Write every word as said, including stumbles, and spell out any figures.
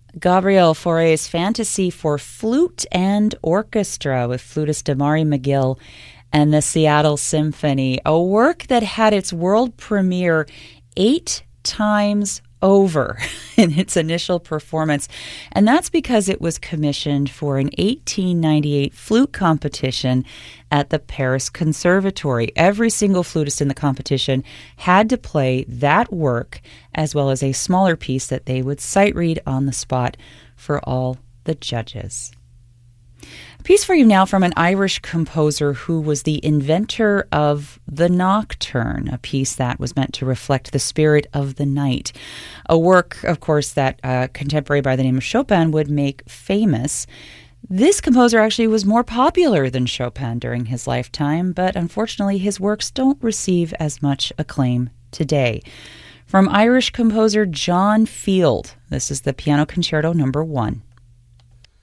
Gabriel Fauré's Fantasy for Flute and Orchestra with flutist Damari McGill and the Seattle Symphony, a work that had its world premiere eight times over in its initial performance. And that's because it was commissioned for an eighteen ninety-eight flute competition at the Paris Conservatory. Every single flutist in the competition had to play that work, as well as a smaller piece that they would sight read on the spot for all the judges. A piece for you now from an Irish composer who was the inventor of the Nocturne, a piece that was meant to reflect the spirit of the night. A work, of course, that a contemporary by the name of Chopin would make famous. This composer actually was more popular than Chopin during his lifetime, but unfortunately his works don't receive as much acclaim today. From Irish composer John Field, this is the Piano Concerto number one.